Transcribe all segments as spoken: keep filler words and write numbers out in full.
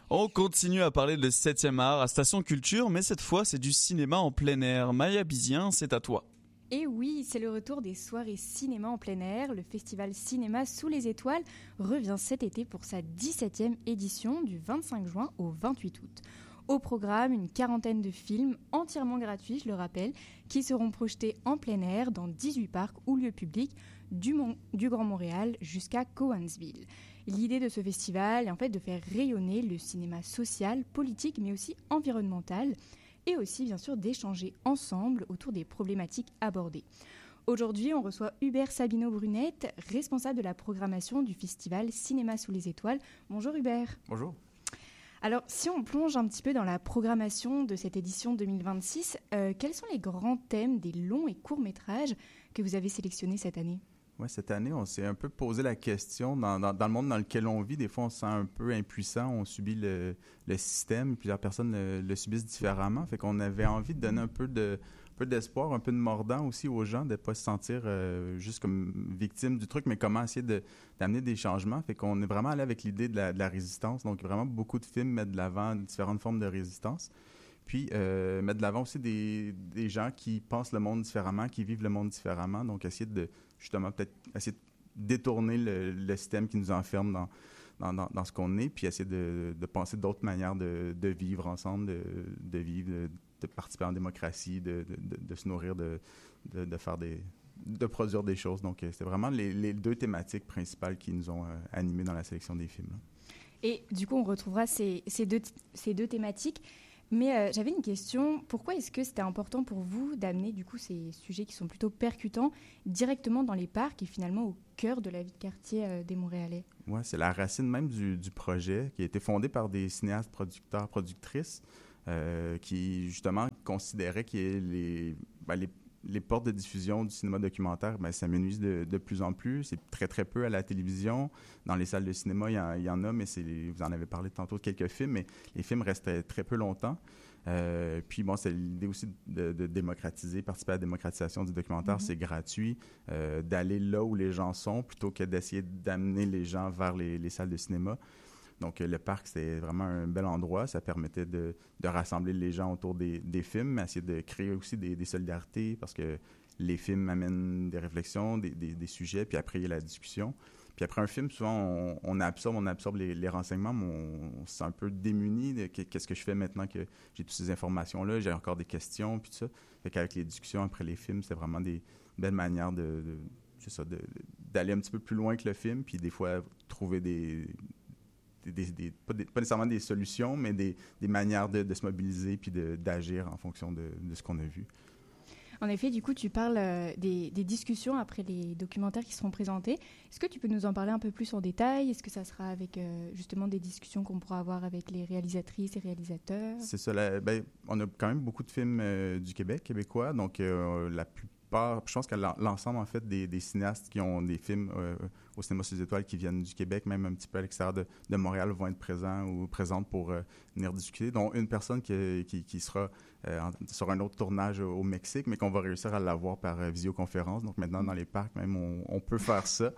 On continue à parler de septième art à Station Culture, mais cette fois c'est du cinéma en plein air. Maya Bizien, c'est à toi. Et oui, c'est le retour des soirées cinéma en plein air. Le festival Cinéma sous les étoiles revient cet été pour sa dix-septième édition du vingt-cinq juin au vingt-huit août. Au programme, une quarantaine de films entièrement gratuits, je le rappelle, qui seront projetés en plein air dans dix-huit parcs ou lieux publics du, Mont- du Grand Montréal jusqu'à Cowansville. L'idée de ce festival est en fait de faire rayonner le cinéma social, politique, mais aussi environnemental, et aussi bien sûr d'échanger ensemble autour des problématiques abordées. Aujourd'hui, on reçoit Hubert Sabino-Brunette, responsable de la programmation du festival Cinéma sous les étoiles. Bonjour Hubert. Bonjour. Alors, si on plonge un petit peu dans la programmation de cette édition deux mille vingt-six, euh, quels sont les grands thèmes des longs et courts métrages que vous avez sélectionnés cette année ? Ouais, cette année, on s'est un peu posé la question, dans, dans, dans le monde dans lequel on vit, des fois on se sent un peu impuissant, on subit le, le système, plusieurs personnes le, le subissent différemment, fait qu'on avait envie de donner un peu, de, un peu d'espoir, un peu de mordant aussi aux gens, de ne pas se sentir euh, juste comme victime du truc, mais comment essayer de, d'amener des changements, fait qu'on est vraiment allé avec l'idée de la, de la résistance, donc vraiment beaucoup de films mettent de l'avant différentes formes de résistance. Puis, euh, mettre de l'avant aussi des, des gens qui pensent le monde différemment, qui vivent le monde différemment. Donc, essayer de, justement, peut-être essayer de détourner le, le système qui nous enferme dans, dans, dans, dans ce qu'on est, puis essayer de, de penser d'autres manières de, de vivre ensemble, de, de vivre, de, de participer en démocratie, de, de, de, de se nourrir, de, de, de faire des... de produire des choses. Donc, c'est vraiment les, les deux thématiques principales qui nous ont euh, animés dans la sélection des films. Là. Et du coup, on retrouvera ces, ces, deux, ces deux thématiques. Mais euh, j'avais une question. Pourquoi est-ce que c'était important pour vous d'amener du coup ces sujets qui sont plutôt percutants directement dans les parcs et finalement au cœur de la vie de quartier euh, des Montréalais? Oui, c'est la racine même du, du projet qui a été fondé par des cinéastes, producteurs, productrices euh, qui justement considéraient que les, ben, les, les portes de diffusion du cinéma documentaire, ben, ça s'amenuisent de, de plus en plus. C'est très, très peu à la télévision. Dans les salles de cinéma, il y en, il y en a, mais c'est les, vous en avez parlé tantôt de quelques films, mais les films restent très, très peu longtemps. Euh, puis bon, c'est l'idée aussi de, de démocratiser, participer à la démocratisation du documentaire, mm-hmm. C'est gratuit, euh, d'aller là où les gens sont plutôt que d'essayer d'amener les gens vers les, les salles de cinéma. Donc, le parc, c'était vraiment un bel endroit. Ça permettait de, de rassembler les gens autour des, des films, mais essayer de créer aussi des, des solidarités parce que les films amènent des réflexions, des, des, des sujets, puis après, il y a la discussion. Puis après un film, souvent, on, on absorbe, on absorbe les, les renseignements, mais on, on se sent un peu démuni de qu'est-ce que je fais maintenant que j'ai toutes ces informations-là, j'ai encore des questions, puis tout ça. Fait qu'avec les discussions après les films, c'est vraiment des belles manières de, de, c'est ça, de, d'aller un petit peu plus loin que le film, puis des fois, trouver des... Des, des, des, pas, des, pas nécessairement des solutions, mais des, des manières de, de se mobiliser puis de, d'agir en fonction de, de ce qu'on a vu. En effet, du coup, tu parles euh, des, des discussions après les documentaires qui seront présentés. Est-ce que tu peux nous en parler un peu plus en détail? Est-ce que ça sera avec euh, justement des discussions qu'on pourra avoir avec les réalisatrices et réalisateurs? C'est ça. La, ben, on a quand même beaucoup de films euh, du Québec, québécois, donc euh, la plupart, je pense que l'ensemble en fait des, des cinéastes qui ont des films euh, au cinéma sous les étoiles qui viennent du Québec, même un petit peu à l'extérieur de, de Montréal, vont être présents ou présentes pour euh, venir discuter, dont une personne qui, qui, qui sera euh, en, sur un autre tournage au Mexique, mais qu'on va réussir à l'avoir par euh, visioconférence. Donc maintenant, dans les parcs, même, on, on peut faire ça.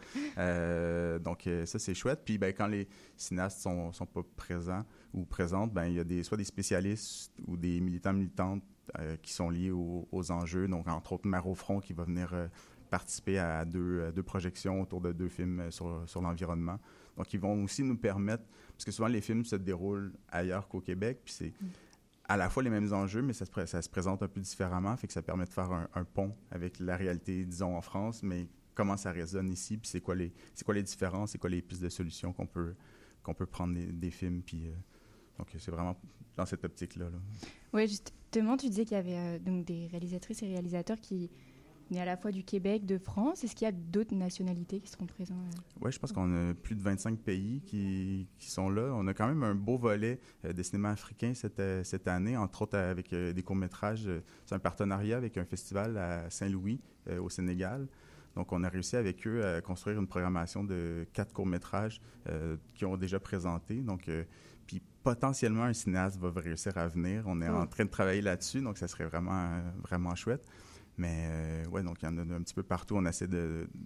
Euh, donc euh, ça, c'est chouette. Puis ben, quand les cinéastes sont, sont pas présents ou présentes, ben, il y a des, soit des spécialistes ou des militants, militantes Euh, qui sont liés aux, aux enjeux. Donc, entre autres, Mère au front qui va venir euh, participer à deux, à deux projections autour de deux films euh, sur, sur l'environnement. Donc, ils vont aussi nous permettre, parce que souvent, les films se déroulent ailleurs qu'au Québec, puis c'est mm. à la fois les mêmes enjeux, mais ça se, ça se présente un peu différemment, fait que ça permet de faire un, un pont avec la réalité, disons, en France, mais comment ça résonne ici, puis c'est quoi les, c'est quoi les différences, c'est quoi les pistes de solutions qu'on peut, qu'on peut prendre des, des films, puis... Euh, donc, c'est vraiment dans cette optique-là. Là. Oui, justement, tu disais qu'il y avait euh, donc des réalisatrices et réalisateurs qui venaient à la fois du Québec, de France. Est-ce qu'il y a d'autres nationalités qui seront présents? Euh... Oui, je pense qu'on a plus de vingt-cinq pays qui, qui sont là. On a quand même un beau volet euh, de cinéma africain cette, euh, cette année, entre autres avec euh, des courts-métrages. C'est un partenariat avec un festival à Saint-Louis, euh, au Sénégal. Donc, on a réussi avec eux à construire une programmation de quatre courts-métrages euh, qui ont déjà présenté. Donc, euh, puis potentiellement, un cinéaste va réussir à venir. On est oui. en train de travailler là-dessus, donc ça serait vraiment, vraiment chouette. Mais, euh, ouais, donc il y en a un petit peu partout. On essaie de,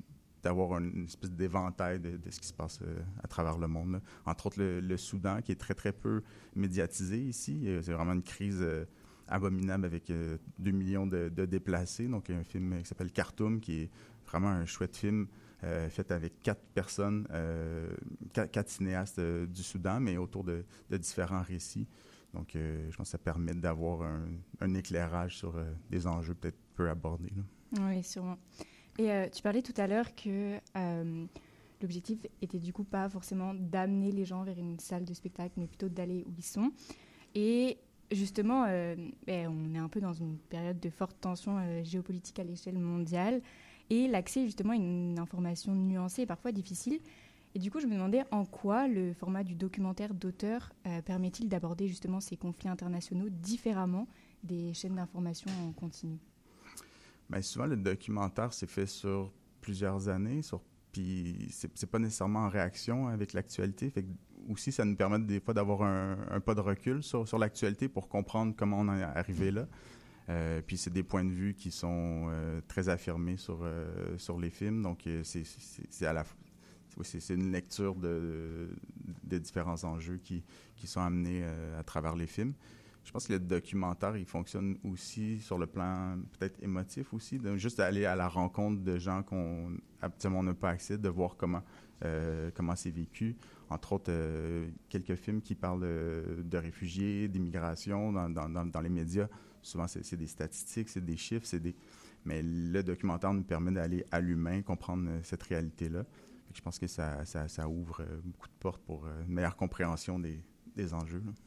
d'avoir une, une espèce d'éventail de, de ce qui se passe euh, à travers le monde, là. Entre autres, le, le Soudan, qui est très, très peu médiatisé ici. Euh, c'est vraiment une crise euh, abominable avec euh, deux millions de, de déplacés. Donc, il y a un film qui s'appelle Khartoum, qui est vraiment un chouette film euh, fait avec quatre personnes, euh, quatre, quatre cinéastes euh, du Soudan, mais autour de, de différents récits. Donc, euh, je pense que ça permet d'avoir un, un éclairage sur euh, des enjeux peut-être peu abordés, là. Oui, sûrement. Et euh, tu parlais tout à l'heure que euh, l'objectif était du coup pas forcément d'amener les gens vers une salle de spectacle, mais plutôt d'aller où ils sont. Et justement, euh, ben, on est un peu dans une période de forte tension euh, géopolitique à l'échelle mondiale. Et l'accès justement à une information nuancée est parfois difficile. Et du coup, je me demandais en quoi le format du documentaire d'auteur euh, permet-il d'aborder justement ces conflits internationaux différemment des chaînes d'information en continu? Bien, souvent, le documentaire s'est fait sur plusieurs années, sur, puis c'est, c'est pas nécessairement en réaction avec l'actualité. Fait que aussi, ça nous permet des fois d'avoir un, un pas de recul sur, sur l'actualité pour comprendre comment on est arrivé là. Euh, puis c'est des points de vue qui sont euh, très affirmés sur, euh, sur les films. Donc, euh, c'est, c'est, c'est à la c'est, c'est une lecture de, de différents enjeux qui, qui sont amenés euh, à travers les films. Je pense que le documentaire, il fonctionne aussi sur le plan peut-être émotif aussi, de juste aller à la rencontre de gens qu'on habituellement n'a pas accès, de voir comment, euh, comment c'est vécu. Entre autres, euh, quelques films qui parlent de, de réfugiés, d'immigration dans, dans, dans, dans les médias. Souvent, c'est, c'est des statistiques, c'est des chiffres, c'est des... mais le documentaire nous permet d'aller à l'humain, comprendre cette réalité-là. Je pense que ça, ça, ça ouvre beaucoup de portes pour une meilleure compréhension des, des enjeux, là.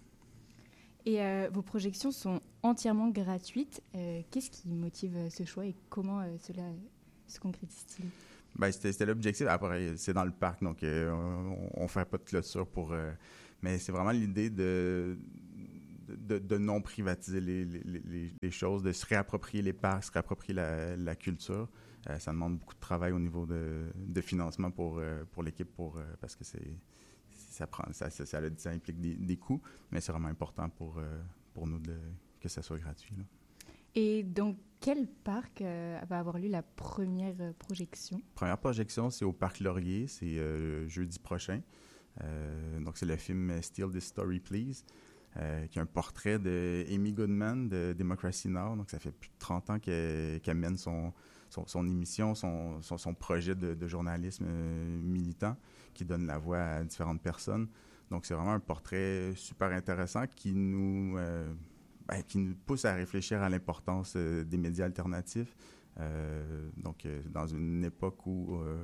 Et euh, vos projections sont entièrement gratuites. Euh, qu'est-ce qui motive ce choix et comment euh, cela se concrétise-t-il? Bien, c'était, c'était l'objectif. Après, c'est dans le parc, donc euh, on ne fait pas de clôture pour... Euh, mais c'est vraiment l'idée de, de, de non privatiser les, les, les, les choses, de se réapproprier les parcs, se réapproprier la, la culture. Euh, ça demande beaucoup de travail au niveau de, de financement pour, euh, pour l'équipe, pour, euh, parce que c'est... Ça, prend, ça, ça, ça, ça implique des, des coûts, mais c'est vraiment important pour, euh, pour nous de, que ça soit gratuit, là. Et dans quel parc euh, va avoir lieu la première projection? Première projection, c'est au Parc Laurier, c'est euh, jeudi prochain. Euh, donc, c'est le film « Steal This Story, Please », euh, qui est un portrait de Amy Goodman de Democracy Now! Donc, ça fait plus de trente ans qu'elle, qu'elle mène son, son, son émission, son, son, son projet de, de journalisme euh, militant, qui donne la voix à différentes personnes. Donc, c'est vraiment un portrait super intéressant qui nous, euh, ben, qui nous pousse à réfléchir à l'importance euh, des médias alternatifs. Euh, donc, euh, dans une époque où euh,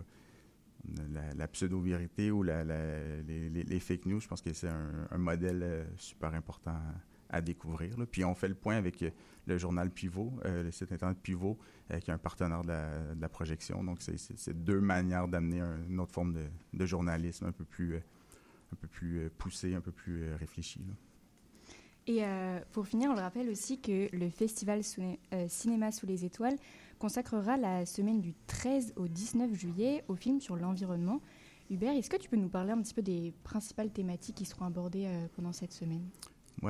la, la pseudo-vérité ou la, la, les, les, les fake news, je pense que c'est un, un modèle euh, super important à, à découvrir, là. Puis, on fait le point avec euh, le journal Pivot, euh, le site Internet Pivot, euh, qui est un partenaire de la, de la projection. Donc, c'est, c'est, c'est deux manières d'amener un, une autre forme de, de journalisme un peu plus, euh, un peu plus euh, poussé, un peu plus euh, réfléchi, là. Et euh, pour finir, on le rappelle aussi que le Festival sous, euh, Cinéma sous les étoiles consacrera la semaine du treize au dix-neuf juillet au film sur l'environnement. Hubert, est-ce que tu peux nous parler un petit peu des principales thématiques qui seront abordées euh, pendant cette semaine? Oui,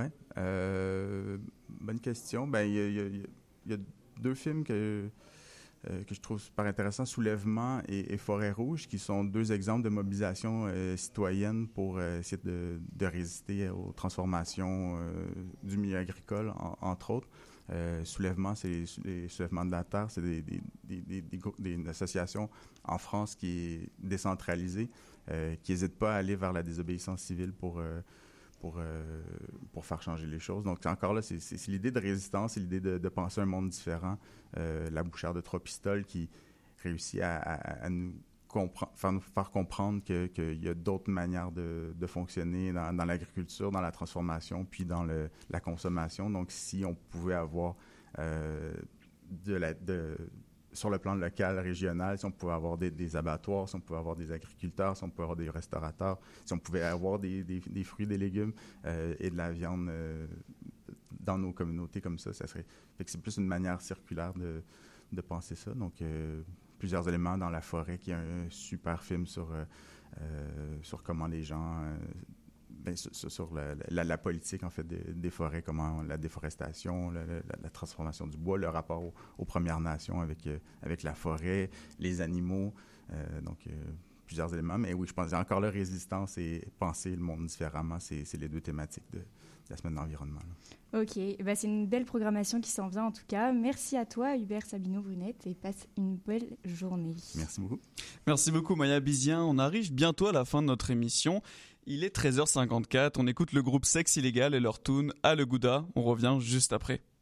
euh, bonne question. Ben, il y, y, y a deux films que, euh, que je trouve super intéressants, Soulèvement et, et Forêt rouge, qui sont deux exemples de mobilisation euh, citoyenne pour euh, essayer de, de résister aux transformations euh, du milieu agricole, en, entre autres. Euh, Soulèvement, c'est les, les soulèvements de la terre, c'est des, des, des, des, des, des associations en France qui est décentralisée, euh, qui n'hésitent pas à aller vers la désobéissance civile pour... Euh, Pour, euh, pour faire changer les choses. Donc, encore là, c'est, c'est, c'est l'idée de résistance, c'est l'idée de, de penser un monde différent. Euh, la Bouchère de Trois-Pistoles qui réussit à, à, à nous, compre- faire, nous faire comprendre que, qu'il y a d'autres manières de, de fonctionner dans, dans l'agriculture, dans la transformation, puis dans le, la consommation. Donc, si on pouvait avoir euh, de la... De, sur le plan local, régional, si on pouvait avoir des, des abattoirs, si on pouvait avoir des agriculteurs, si on pouvait avoir des restaurateurs, si on pouvait avoir des, des, des fruits, des légumes euh, et de la viande euh, dans nos communautés comme ça, ça serait... Fait que c'est plus une manière circulaire de, de penser ça. Donc, euh, plusieurs éléments dans La forêt, qui est un super film sur, euh, euh, sur comment les gens... Euh, ben, sur, sur la, la, la politique, en fait, des, des forêts, comment la déforestation, la, la, la transformation du bois, le rapport aux, aux Premières Nations avec, euh, avec la forêt, les animaux, Euh, donc, euh, plusieurs éléments. Mais oui, je pense qu'il y a encore la résistance et penser le monde différemment. C'est, c'est les deux thématiques de, de la semaine de l'environnement. Là. Ok, bah, c'est une belle programmation qui s'en vient en tout cas. Merci à toi, Hubert Sabino-Brunette, et passe une belle journée. Merci beaucoup. Merci beaucoup, Maya Bizien. On arrive bientôt à la fin de notre émission. Il est treize heures cinquante-quatre. On écoute le groupe Sexe Illégal et leur tune À le Gouda. On revient juste après.